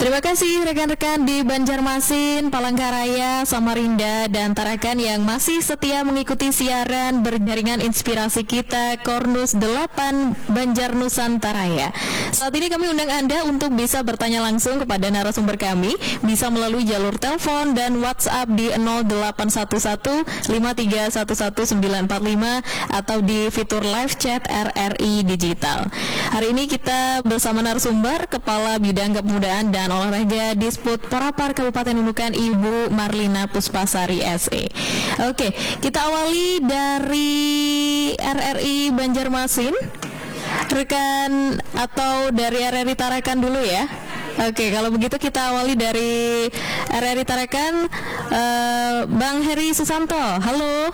Terima kasih rekan-rekan di Banjarmasin, Palangkaraya, Samarinda, dan Tarakan yang masih setia mengikuti siaran berjaringan inspirasi kita Kornus 8 Banjar Nusantaraya. Saat ini kami undang Anda untuk bisa bertanya langsung kepada narasumber kami, bisa melalui jalur telepon dan WhatsApp di 0811 5311945 atau di fitur live chat RRI Digital. Hari ini kita bersama narasumber Kepala Bidang Kepemudaan dan Olahraga Disput Porapar Kabupaten Nunukan, Ibu Marlina Puspasari SE. Oke, kita awali dari RRI Banjarmasin, rekan atau dari RRI Tarakan dulu ya. Oke, kalau begitu kita awali dari RRI Tarakan, Bang Heri Susanto. Halo.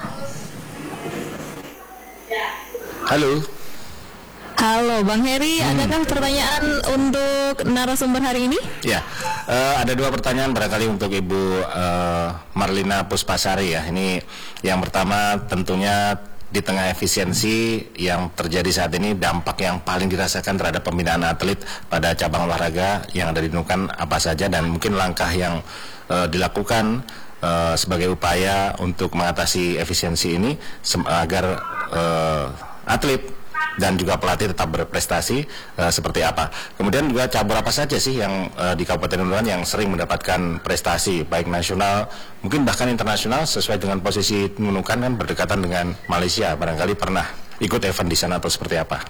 Halo. Halo Bang Heri, adakah pertanyaan untuk narasumber hari ini? Ya, ada dua pertanyaan barangkali untuk Ibu Marlina Puspasari ya. Ini yang pertama, tentunya di tengah efisiensi yang terjadi saat ini, dampak yang paling dirasakan terhadap pembinaan atlet pada cabang olahraga yang ada di Nunukan apa saja, dan mungkin langkah yang dilakukan sebagai upaya untuk mengatasi efisiensi ini agar atlet dan juga pelatih tetap berprestasi seperti apa. Kemudian juga cabur apa saja sih yang di Kabupaten Nunukan yang sering mendapatkan prestasi baik nasional mungkin bahkan internasional, sesuai dengan posisi Nunukan kan berdekatan dengan Malaysia. Barangkali pernah ikut event di sana atau seperti apa?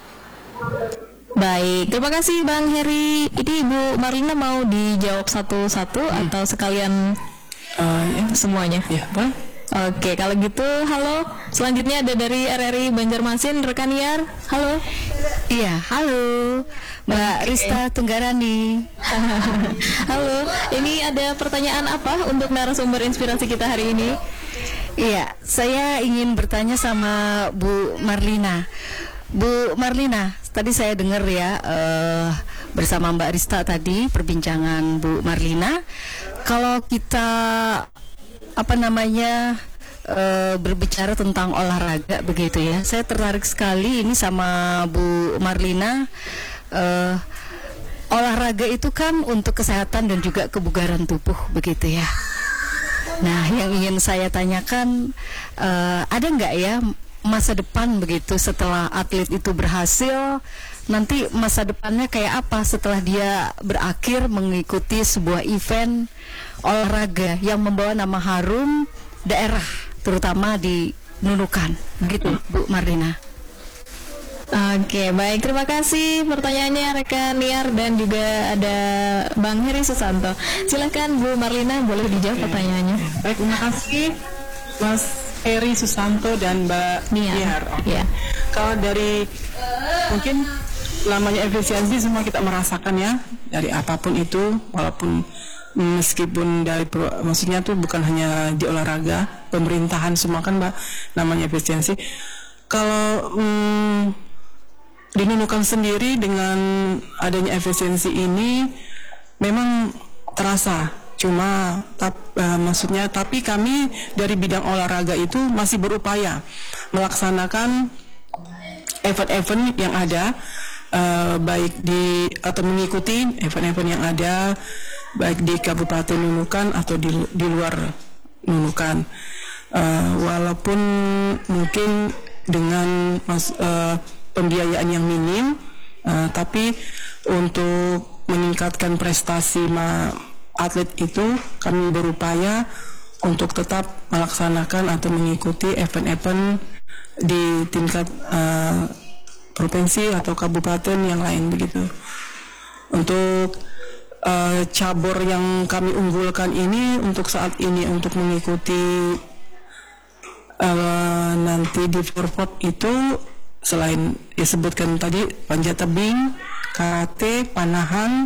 Baik, terima kasih Bang Heri. Ini Ibu Marlina mau dijawab satu-satu atau sekalian semuanya? Ya, Bang. Oke, kalau gitu, halo. Selanjutnya ada dari RRI Banjarmasin, rekan Niar. Halo. Iya, halo, Mbak Rista Tunggarani. Halo. Ini ada pertanyaan apa untuk narasumber inspirasi kita hari ini? Iya, saya ingin bertanya sama Bu Marlina. Bu Marlina, tadi saya dengar ya bersama Mbak Rista tadi perbincangan Bu Marlina. Kalau kita berbicara tentang olahraga begitu ya, saya tertarik sekali ini sama Bu Marlina. Olahraga itu kan untuk kesehatan dan juga kebugaran tubuh begitu ya. Nah, yang ingin saya tanyakan, ada nggak ya masa depan begitu setelah atlet itu berhasil, nanti masa depannya kayak apa setelah dia berakhir mengikuti sebuah event olahraga yang membawa nama harum daerah, terutama di Nunukan, begitu Bu Marlina. Oke, baik, terima kasih pertanyaannya rekan Niar dan juga ada Bang Heri Susanto. Silakan Bu Marlina, boleh dijawab pertanyaannya. Baik, terima kasih Mas Heri Susanto dan Mbak Niar. Ya. Kalau dari mungkin namanya efisiensi semua kita merasakan ya, dari apapun itu, walaupun meskipun dari maksudnya tuh bukan hanya di olahraga, pemerintahan semua kan Mbak namanya efisiensi. Kalau di Nunukan sendiri dengan adanya efisiensi ini memang terasa, cuma maksudnya tapi kami dari bidang olahraga itu masih berupaya melaksanakan event-event yang ada, baik di atau mengikuti event-event yang ada baik di Kabupaten Nunukan atau di luar Nunukan, walaupun mungkin dengan pembiayaan yang minim, tapi untuk meningkatkan prestasi atlet itu kami berupaya untuk tetap melaksanakan atau mengikuti event-event di tingkat provinsi atau kabupaten yang lain begitu. Untuk cabur yang kami unggulkan ini untuk saat ini untuk mengikuti nanti di Forpot itu selain disebutkan tadi panjat tebing, karate, panahan,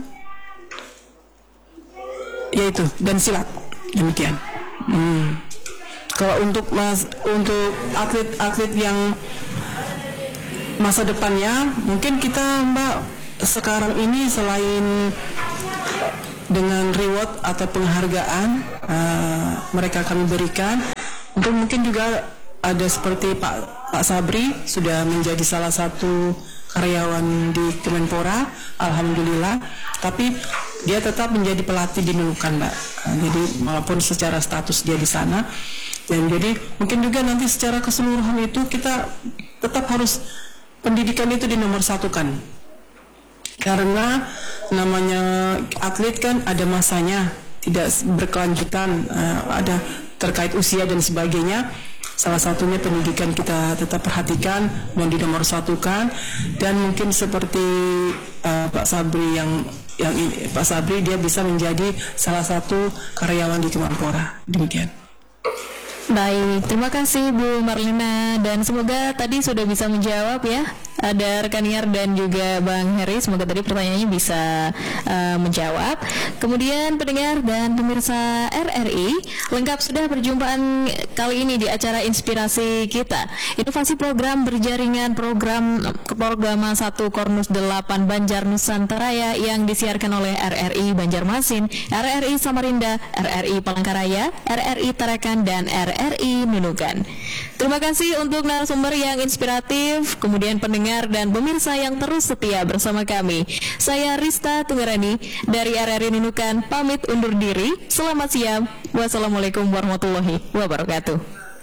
yaitu dan silat, demikian. Kalau untuk atlet-atlet yang masa depannya, mungkin kita Mbak sekarang ini selain dengan reward atau penghargaan mereka kami berikan, untuk mungkin juga ada seperti Pak Sabri sudah menjadi salah satu karyawan di Kemenpora, alhamdulillah. Tapi dia tetap menjadi pelatih di Nunukan, Mbak. Jadi walaupun secara status dia di sana, dan jadi mungkin juga nanti secara keseluruhan itu kita tetap harus pendidikan itu dinomorsatukan, karena namanya atlet kan ada masanya, tidak berkelanjutan, ada terkait usia dan sebagainya. Salah satunya pendidikan kita tetap perhatikan dan dinomorsatukan. Dan mungkin seperti Pak Sabri yang ini, Pak Sabri dia bisa menjadi salah satu karyawan di Kemenpora. Demikian. Baik, terima kasih Bu Marlina, dan semoga tadi sudah bisa menjawab ya. Ada rekan Niar dan juga Bang Heri, semoga tadi pertanyaannya bisa menjawab. Kemudian pendengar dan pemirsa RRI, lengkap sudah perjumpaan kali ini di acara Inspirasi Kita. Inovasi program berjaringan program Keprograma 1 Kornus 8 Banjar Nusantara yang disiarkan oleh RRI Banjarmasin, RRI Samarinda, RRI Palangkaraya, RRI Tarakan, dan RRI Nunukan. Terima kasih untuk narasumber yang inspiratif, kemudian pendengar dan pemirsa yang terus setia bersama kami. Saya Rista Tunggarani dari RRI Nunukan pamit undur diri. Selamat siang. Wassalamualaikum warahmatullahi wabarakatuh.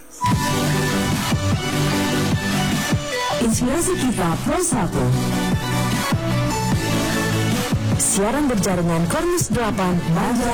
Inspirasi Kita Pro 1. Siaran berjaringan Kornus 8 Banjar